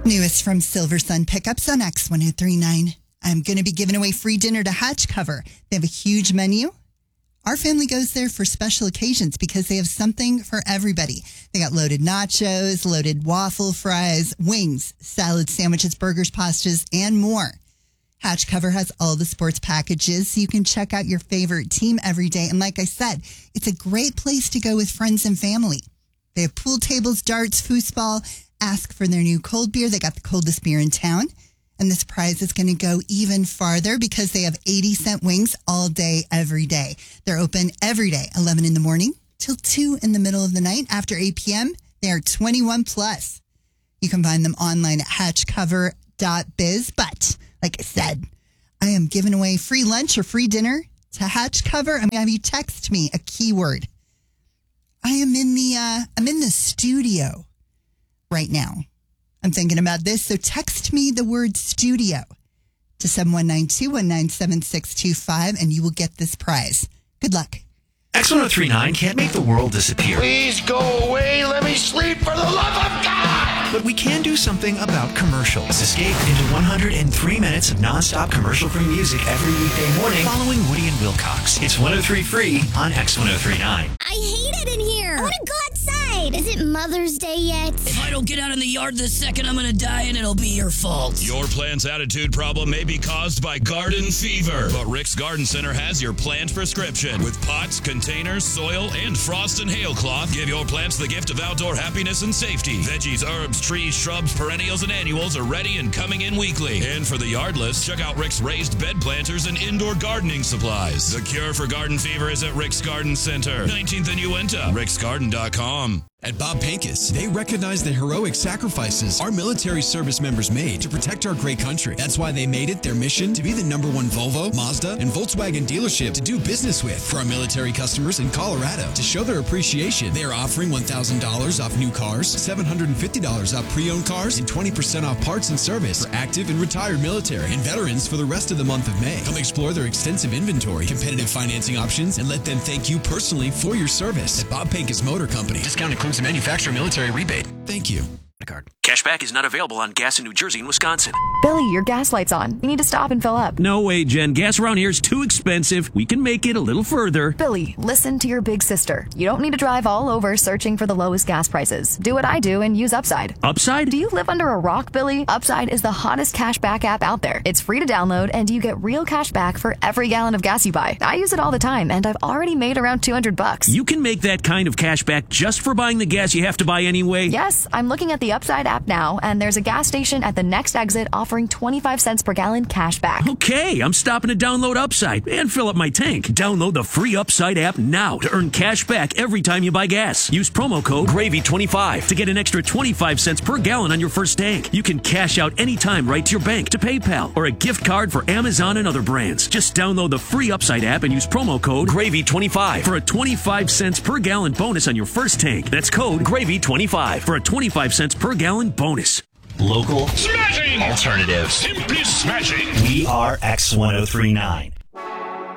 Newest from Silver Sun Pickups on X1039. I'm going to be giving away free dinner to Hatch Cover. They have a huge menu. Our family goes there for special occasions because they have something for everybody. They got loaded nachos, loaded waffle fries, wings, salad sandwiches, burgers, pastas, and more. Hatch Cover has all the sports packages, so you can check out your favorite team every day. And like I said, it's a great place to go with friends and family. They have pool tables, darts, foosball. Ask for their new cold beer. They got the coldest beer in town. And this prize is going to go even farther because they have 80-cent wings all day, every day. They're open every day, 11 in the morning till 2 in the middle of the night. After 8 p.m., they are 21 plus. You can find them online at hatchcover.biz. But like I said, I am giving away free lunch or free dinner to Hatch Cover. I'm going to have you text me a keyword. I'm in the studio right now. I'm thinking about this, so text me the word studio to 719-219-7625 and you will get this prize. Good luck. X1039 can't make the world disappear. Please go away. Let me sleep for the love of God. But we can do something about commercials. Escape into 103 minutes of nonstop commercial-free music every weekday morning following Woody and Wilcox. It's 103 free on X1039. I hate it in here. I want to go outside. Is it Mother's Day yet? If I don't get out in the yard the second, I'm going to die and it'll be your fault. Your plant's attitude problem may be caused by garden fever, but Rick's Garden Center has your plant prescription. With pots, containers, soil, and frost and hail cloth, give your plants the gift of outdoor happiness and safety. Veggies, herbs, trees, shrubs, perennials, and annuals are ready and coming in weekly. And for the yardless, check out Rick's raised bed planters and indoor gardening supplies. The cure for garden fever is at Rick's Garden Center, 19th and Uinta, ricksgarden.com. At Bob Pincus, they recognize the heroic sacrifices our military service members made to protect our great country. That's why they made it their mission to be the #1 Volvo, Mazda, and Volkswagen dealership to do business with. For our military customers in Colorado, to show their appreciation, they are offering $1,000 off new cars, $750 off pre-owned cars, and 20% off parts and service for active and retired military and veterans for the rest of the month of May. Come explore their extensive inventory, competitive financing options, and let them thank you personally for your service. At Bob Pincus Motor Company, discount includes a manufacturer military rebate. Thank you. Cashback is not available on gas in New Jersey and Wisconsin. Billy, your gas light's on. You need to stop and fill up. No way, Jen. Gas around here is too expensive. We can make it a little further. Billy, listen to your big sister. You don't need to drive all over searching for the lowest gas prices. Do what I do and use Upside. Upside? Do you live under a rock, Billy? Upside is the hottest cashback app out there. It's free to download, and you get real cash back for every gallon of gas you buy. I use it all the time, and I've already made around $200. You can make that kind of cash back just for buying the gas you have to buy anyway? Yes, I'm looking at the Upside app now, and there's a gas station at the next exit offering 25 cents per gallon cash back. Okay, I'm stopping to download Upside and fill up my tank. Download the free Upside app now to earn cash back every time you buy gas. Use promo code GRAVY25 to get an extra 25 cents per gallon on your first tank. You can cash out anytime right to your bank, to PayPal, or a gift card for Amazon and other brands. Just download the free Upside app and use promo code GRAVY25 for a 25 cents per gallon bonus on your first tank. That's code GRAVY25 for a 25 cents per gallon bonus. Local. Smashing! Alternatives. Simply smashing! We are X1039.